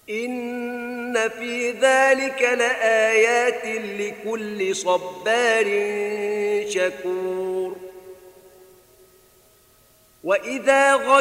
إن في ذلك لآيات لكل صبار شكور. وإذا